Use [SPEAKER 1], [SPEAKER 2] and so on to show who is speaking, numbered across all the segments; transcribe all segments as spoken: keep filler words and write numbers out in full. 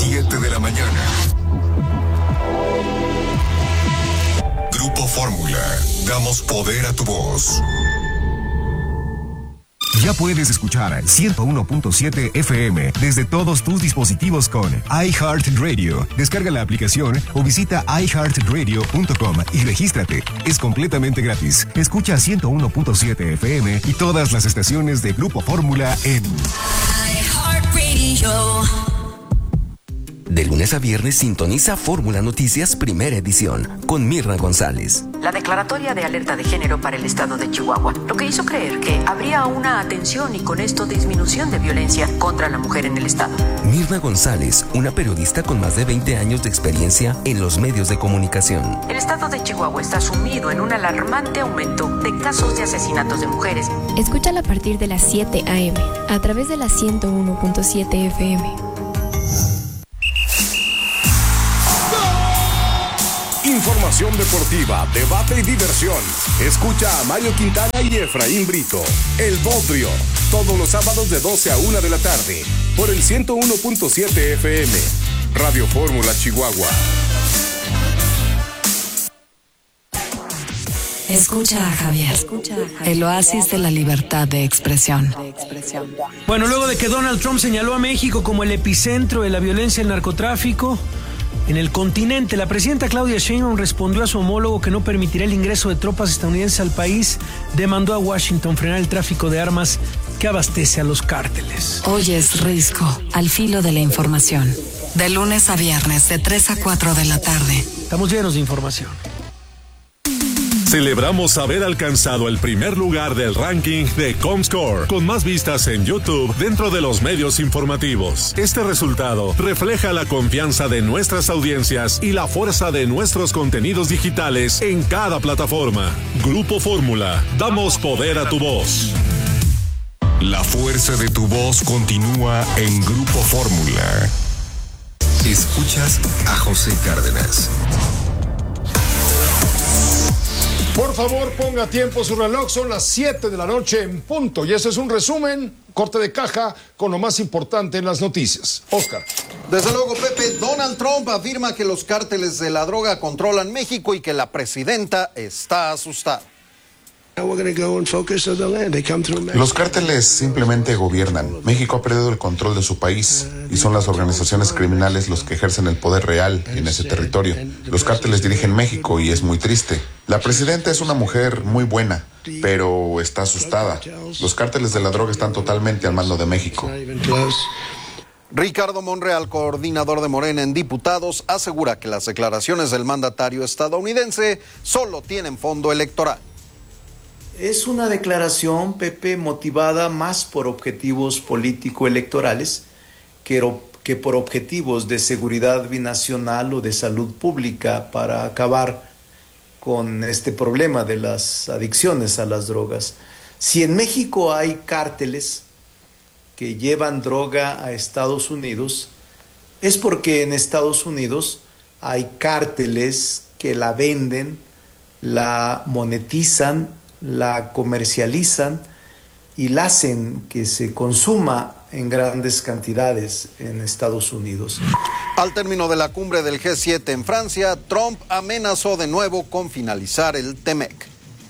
[SPEAKER 1] siete de la mañana. Grupo Fórmula. Damos poder a tu voz. Ya puedes escuchar ciento uno punto siete F M desde todos tus dispositivos con iHeartRadio. Descarga la aplicación o visita i heart radio punto com y regístrate. Es completamente gratis. Escucha ciento uno punto siete F M y todas las estaciones de Grupo Fórmula en iHeartRadio.
[SPEAKER 2] De lunes a viernes sintoniza Fórmula Noticias Primera Edición con Mirna González.
[SPEAKER 3] La declaratoria de alerta de género para el estado de Chihuahua, lo que hizo creer que habría una atención y con esto disminución de violencia contra la mujer en el estado.
[SPEAKER 2] Mirna González, una periodista con más de veinte años de experiencia en los medios de comunicación.
[SPEAKER 3] El estado de Chihuahua está sumido en un alarmante aumento de casos de asesinatos de mujeres.
[SPEAKER 4] Escúchala a partir de las siete a eme a través de la ciento uno punto siete F M.
[SPEAKER 5] Información deportiva, debate y diversión. Escucha a Mario Quintana y Efraín Brito. El Bodrio. Todos los sábados de doce a una de la tarde. Por el ciento uno punto siete F M. Radio Fórmula Chihuahua.
[SPEAKER 6] Escucha a Javier. El oasis de la libertad de expresión.
[SPEAKER 7] Bueno, luego de que Donald Trump señaló a México como el epicentro de la violencia y el narcotráfico en el continente, la presidenta Claudia Sheinbaum respondió a su homólogo que no permitirá el ingreso de tropas estadounidenses al país. Demandó a Washington frenar el tráfico de armas que abastece a los cárteles.
[SPEAKER 6] Hoy es Risco, al filo de la información. De lunes a viernes, de tres a cuatro de la tarde.
[SPEAKER 7] Estamos llenos de información.
[SPEAKER 8] Celebramos haber alcanzado el primer lugar del ranking de Comscore, con más vistas en YouTube dentro de los medios informativos. Este resultado refleja la confianza de nuestras audiencias y la fuerza de nuestros contenidos digitales en cada plataforma. Grupo Fórmula, damos poder a tu voz.
[SPEAKER 1] La fuerza de tu voz continúa en Grupo Fórmula. Escuchas a José Cárdenas.
[SPEAKER 9] Por favor, ponga tiempo su reloj, son las siete de la noche en punto. Y este es un resumen, corte de caja, con lo más importante en las noticias. Oscar.
[SPEAKER 10] Desde luego, Pepe, Donald Trump afirma que los cárteles de la droga controlan México y que la presidenta está asustada.
[SPEAKER 11] Los cárteles simplemente gobiernan. México ha perdido el control de su país y son las organizaciones criminales los que ejercen el poder real en ese territorio. Los cárteles dirigen México y es muy triste. La presidenta es una mujer muy buena, pero está asustada. Los cárteles de la droga están totalmente al mando de México.
[SPEAKER 10] Ricardo Monreal, coordinador de Morena en diputados, asegura que las declaraciones del mandatario estadounidense solo tienen fondo electoral.
[SPEAKER 12] Es una declaración, Pepe, motivada más por objetivos político-electorales que, que por objetivos de seguridad binacional o de salud pública para acabar con este problema de las adicciones a las drogas. Si en México hay cárteles que llevan droga a Estados Unidos, es porque en Estados Unidos hay cárteles que la venden, la monetizan, la comercializan y la hacen que se consuma en grandes cantidades en Estados Unidos.
[SPEAKER 10] Al término de la cumbre del G siete en Francia, Trump amenazó de nuevo con finalizar el TEMEC.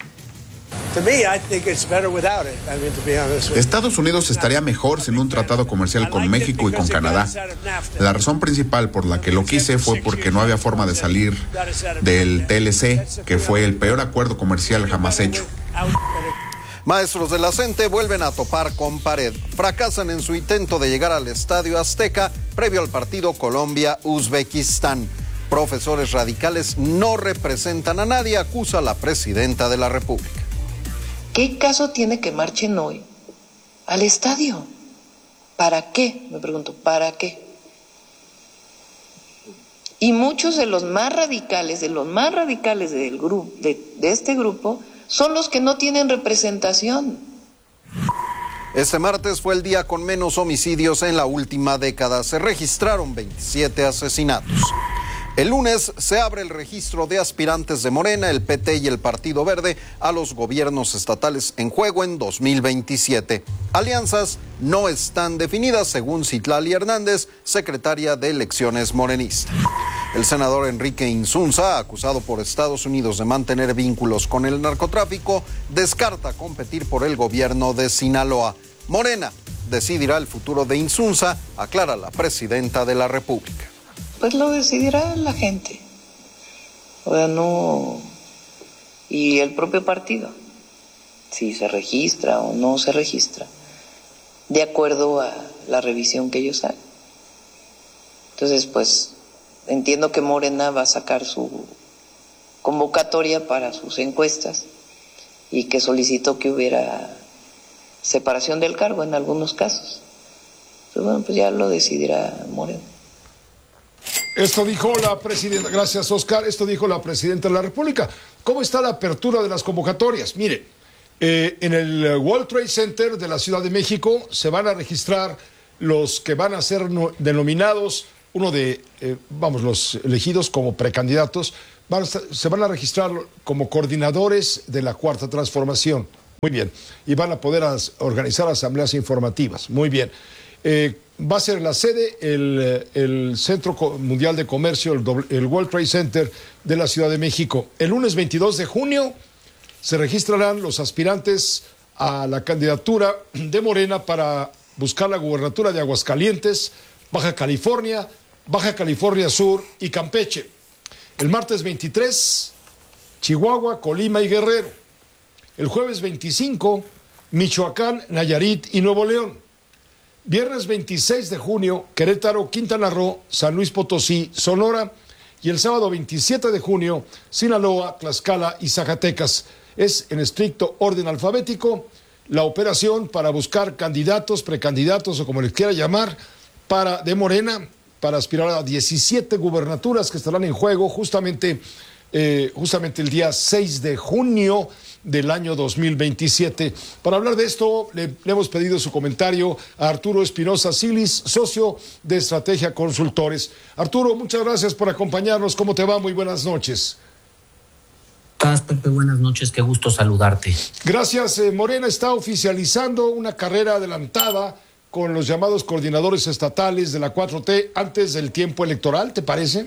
[SPEAKER 11] Estados Unidos estaría mejor sin un tratado comercial con México y con Canadá. La razón principal por la que lo quise fue porque no había forma de salir del T L C, que fue el peor acuerdo comercial jamás hecho.
[SPEAKER 10] Maestros de la CENTE vuelven a topar con pared. Fracasan en su intento de llegar al Estadio Azteca previo al partido Colombia-Uzbekistán. Profesores radicales no representan a nadie, acusa la presidenta de la República.
[SPEAKER 13] ¿Qué caso tiene que marchen hoy al estadio? ¿Para qué? Me pregunto, ¿para qué? Y muchos de los más radicales, de los más radicales del grupo, de, de este grupo, son los que no tienen representación.
[SPEAKER 10] Este martes fue el día con menos homicidios en la última década. Se registraron veintisiete asesinatos. El lunes se abre el registro de aspirantes de Morena, el P T y el Partido Verde a los gobiernos estatales en juego en dos mil veintisiete. Alianzas no están definidas, según Citlali Hernández, secretaria de Elecciones morenista. El senador Enrique Insunza, acusado por Estados Unidos de mantener vínculos con el narcotráfico, descarta competir por el gobierno de Sinaloa. Morena decidirá el futuro de Insunza, aclara la presidenta de la República.
[SPEAKER 13] Pues lo decidirá la gente, o sea, no, y el propio partido, si se registra o no se registra, de acuerdo a la revisión que ellos hagan. Entonces, pues, entiendo que Morena va a sacar su convocatoria para sus encuestas y que solicitó que hubiera separación del cargo en algunos casos. Entonces, bueno, pues ya lo decidirá Morena.
[SPEAKER 9] Esto dijo la presidenta, gracias Oscar, esto dijo la presidenta de la República. ¿Cómo está la apertura de las convocatorias? Mire, eh, en el World Trade Center de la Ciudad de México se van a registrar los que van a ser no, denominados, uno de, eh, vamos, los elegidos como precandidatos, van a, se van a registrar como coordinadores de la Cuarta Transformación. Muy bien. Y van a poder as, organizar asambleas informativas. Muy bien. Eh, va a ser la sede el, el Centro Mundial de Comercio, el, el World Trade Center de la Ciudad de México. El lunes veintidós de junio se registrarán los aspirantes a la candidatura de Morena para buscar la gubernatura de Aguascalientes, Baja California, Baja California Sur y Campeche. El martes veintitrés, Chihuahua, Colima y Guerrero. El jueves veinticinco, Michoacán, Nayarit y Nuevo León. Viernes veintiséis de junio, Querétaro, Quintana Roo, San Luis Potosí, Sonora. Y el sábado veintisiete de junio, Sinaloa, Tlaxcala y Zacatecas. Es en estricto orden alfabético la operación para buscar candidatos, precandidatos o como les quiera llamar, para de Morena, para aspirar a diecisiete gubernaturas que estarán en juego justamente, eh, justamente el día seis de junio del año dos mil veintisiete. Para hablar de esto, le, le hemos pedido su comentario a Arturo Espinosa Silis, socio de Estrategia Consultores. Arturo, muchas gracias por acompañarnos. ¿Cómo te va? Muy buenas noches.
[SPEAKER 14] Pepe, buenas noches, qué gusto saludarte.
[SPEAKER 9] Gracias. Eh, Morena está oficializando una carrera adelantada con los llamados coordinadores estatales de la cuatro T antes del tiempo electoral, ¿te parece?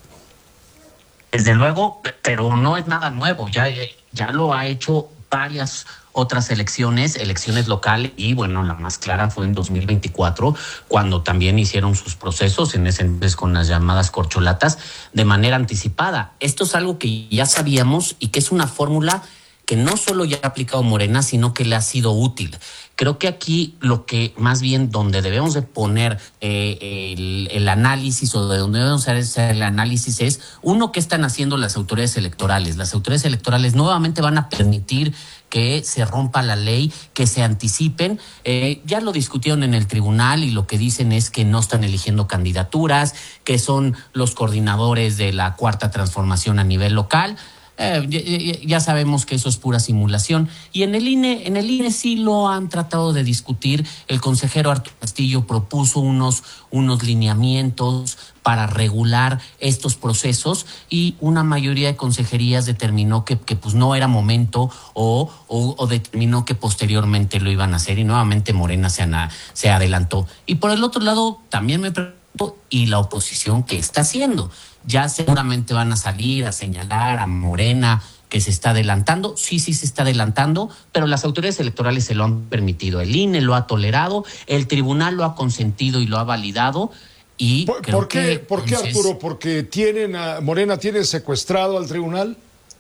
[SPEAKER 14] Desde luego, pero no es nada nuevo, ya, ya lo ha hecho varias otras elecciones, elecciones locales, y bueno, la más clara fue en dos mil veinticuatro, cuando también hicieron sus procesos, en ese entonces con las llamadas corcholatas, de manera anticipada. Esto es algo que ya sabíamos y que es una fórmula que no solo ya ha aplicado Morena, sino que le ha sido útil. Creo que aquí lo que más bien donde debemos de poner eh, el, el análisis o de donde debemos hacer el análisis es, uno, ¿qué están haciendo las autoridades electorales? Las autoridades electorales nuevamente van a permitir que se rompa la ley, que se anticipen. Eh, ya lo discutieron en el tribunal y lo que dicen es que no están eligiendo candidaturas, que son los coordinadores de la Cuarta Transformación a nivel local. Eh, ya, ya sabemos que eso es pura simulación. Y en el I N E, en el I N E sí lo han tratado de discutir. El consejero Arturo Castillo propuso unos, unos lineamientos para regular estos procesos y una mayoría de consejerías determinó que, que pues no era momento o, o, o determinó que posteriormente lo iban a hacer y nuevamente Morena se, ana, se adelantó. Y por el otro lado también me pregunto, ¿y la oposición qué está haciendo? Ya seguramente van a salir a señalar a Morena que se está adelantando. Sí, sí se está adelantando, pero las autoridades electorales se lo han permitido. El I N E lo ha tolerado, el tribunal lo ha consentido y lo ha validado. Y
[SPEAKER 9] ¿Por,
[SPEAKER 14] creo
[SPEAKER 9] ¿por qué,
[SPEAKER 14] que,
[SPEAKER 9] ¿por qué
[SPEAKER 14] entonces,
[SPEAKER 9] Arturo? ¿Porque tienen a, Morena tiene secuestrado al tribunal?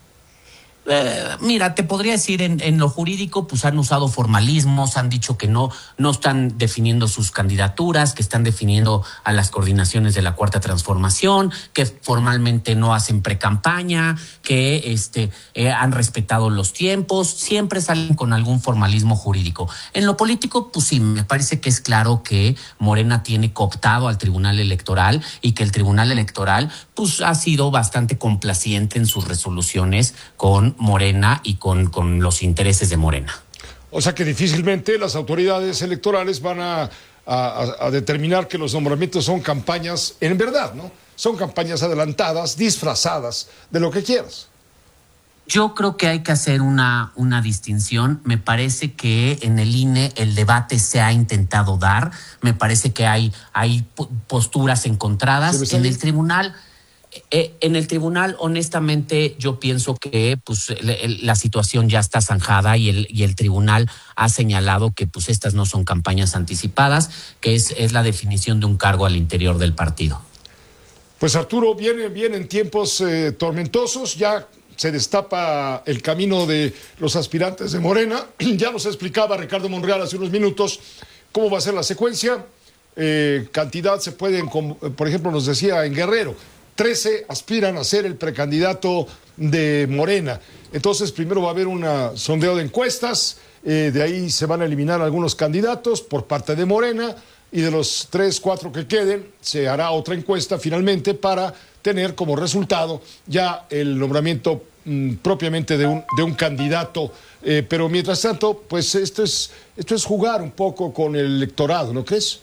[SPEAKER 14] Eh, mira, te podría decir en, en lo jurídico, pues han usado formalismos, han dicho que no, no están definiendo sus candidaturas, que están definiendo a las coordinaciones de la Cuarta Transformación, que formalmente no hacen precampaña, que este, eh, han respetado los tiempos, siempre salen con algún formalismo jurídico. En lo político, pues sí, me parece que es claro que Morena tiene cooptado al Tribunal Electoral y que el Tribunal Electoral pues ha sido bastante complaciente en sus resoluciones con Morena y con, con los intereses de Morena.
[SPEAKER 9] O sea que difícilmente las autoridades electorales van a, a, a determinar que los nombramientos son campañas en verdad, ¿no? son campañas adelantadas, disfrazadas de lo que quieras.
[SPEAKER 14] Yo creo que hay que hacer una, una distinción. Me parece que en el I N E el debate se ha intentado dar. Me parece que hay, hay posturas encontradas. En el tribunal, eh, en el tribunal, honestamente, yo pienso que pues, el, la situación ya está zanjada y el, y el tribunal ha señalado que pues, estas no son campañas anticipadas, que es, es la definición de un cargo al interior del partido.
[SPEAKER 9] Pues Arturo, viene, vienen tiempos eh, tormentosos, ya se destapa el camino de los aspirantes de Morena. Ya nos explicaba Ricardo Monreal hace unos minutos cómo va a ser la secuencia. Eh, cantidad se pueden, por ejemplo, nos decía en Guerrero, trece aspiran a ser el precandidato de Morena. Entonces, primero va a haber un sondeo de encuestas, eh, de ahí se van a eliminar algunos candidatos por parte de Morena, y de los tres, cuatro que queden, se hará otra encuesta finalmente para tener como resultado ya el nombramiento mmm, propiamente de un, de un candidato. Eh, pero mientras tanto, pues esto es, esto es jugar un poco con el electorado, ¿no crees?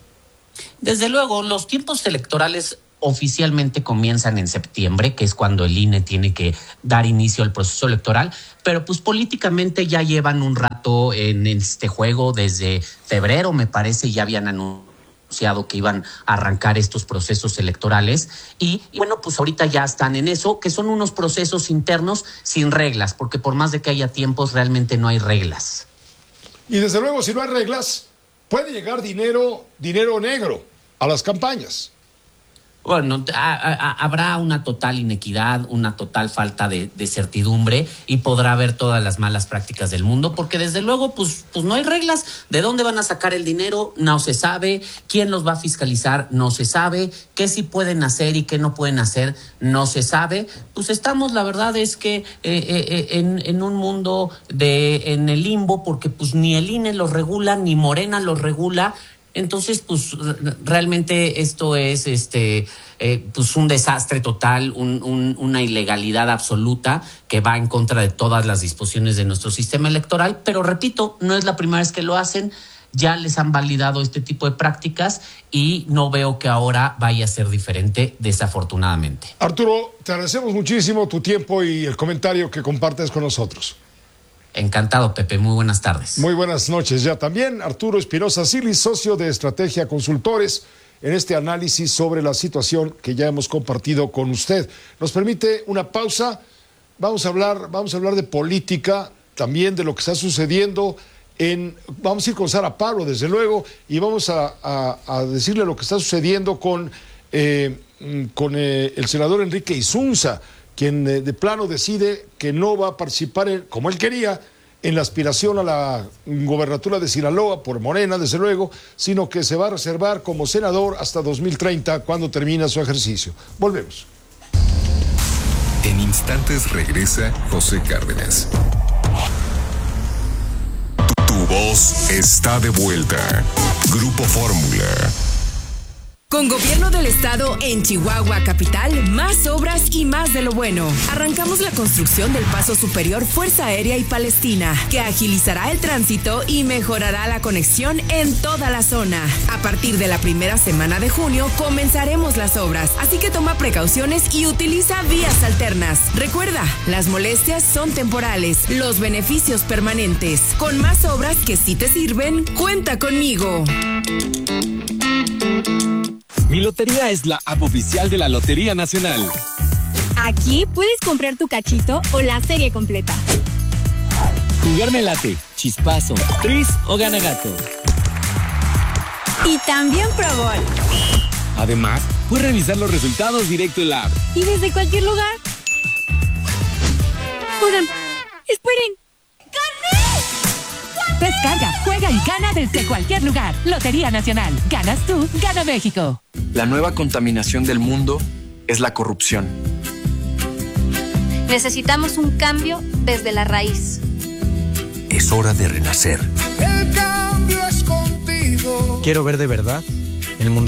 [SPEAKER 14] Desde luego, los tiempos electorales oficialmente comienzan en septiembre, que es cuando el I N E tiene que dar inicio al proceso electoral, pero pues políticamente ya llevan un rato en este juego. Desde febrero, me parece, ya habían anunciado que iban a arrancar estos procesos electorales y, y bueno, pues ahorita ya están en eso, que son unos procesos internos sin reglas, porque por más de que haya tiempos, realmente no hay reglas.
[SPEAKER 9] Y desde luego, si no hay reglas, puede llegar dinero, dinero negro a las campañas.
[SPEAKER 14] Bueno, a, a, habrá una total inequidad, una total falta de, de certidumbre y podrá haber todas las malas prácticas del mundo, porque desde luego pues, pues no hay reglas. ¿De dónde van a sacar el dinero? No se sabe. ¿Quién los va a fiscalizar? No se sabe. ¿Qué sí pueden hacer y qué no pueden hacer? No se sabe. Pues estamos, la verdad es que eh, eh, en, en un mundo de en el limbo, porque pues ni el I N E los regula, ni Morena los regula. Entonces, pues realmente esto es este eh, pues un desastre total, un, un, una ilegalidad absoluta que va en contra de todas las disposiciones de nuestro sistema electoral. Pero repito, no es la primera vez que lo hacen, ya les han validado este tipo de prácticas y no veo que ahora vaya a ser diferente, desafortunadamente.
[SPEAKER 9] Arturo, te agradecemos muchísimo tu tiempo y el comentario que compartes con nosotros.
[SPEAKER 14] Encantado, Pepe. Muy buenas tardes.
[SPEAKER 9] Muy buenas noches ya también. Arturo Espinosa Silis, socio de Estrategia Consultores, en este análisis sobre la situación que ya hemos compartido con usted. Nos permite una pausa. Vamos a hablar, vamos a hablar de política, también de lo que está sucediendo en... Vamos a ir con Sara Pablo, desde luego, y vamos a, a, a decirle lo que está sucediendo con, eh, con eh, el senador Enrique Isunza, quien eh, de plano decide que no va a participar, en, como él quería, en la aspiración a la gobernatura de Sinaloa por Morena, desde luego, sino que se va a reservar como senador hasta dos mil treinta, cuando termina su ejercicio. Volvemos.
[SPEAKER 1] En instantes regresa José Cárdenas. Tu, tu voz está de vuelta. Grupo Fórmula.
[SPEAKER 15] Con Gobierno del Estado en Chihuahua Capital, más obras y más de lo bueno. Arrancamos la construcción del Paso Superior Fuerza Aérea y Palestina, que agilizará el tránsito y mejorará la conexión en toda la zona. A partir de la primera semana de junio comenzaremos las obras, así que toma precauciones y utiliza vías alternas. Recuerda, las molestias son temporales, los beneficios permanentes. Con más obras que sí te sirven, cuenta conmigo.
[SPEAKER 16] Mi Lotería es la app oficial de la Lotería Nacional.
[SPEAKER 17] Aquí puedes comprar tu cachito o la serie completa.
[SPEAKER 16] Jugar me late, chispazo, tris o gana gato.
[SPEAKER 17] Y también Pro Bowl.
[SPEAKER 16] Además, puedes revisar los resultados directo en la app.
[SPEAKER 17] Y desde cualquier lugar. Oigan, esperen. ¡Gané!
[SPEAKER 18] Descarga, juega y gana desde cualquier lugar. Lotería Nacional. Ganas tú, gana México.
[SPEAKER 19] La nueva contaminación del mundo es la corrupción.
[SPEAKER 17] Necesitamos un cambio desde la raíz.
[SPEAKER 2] Es hora de renacer.
[SPEAKER 20] El cambio es contigo.
[SPEAKER 21] Quiero ver de verdad el mundo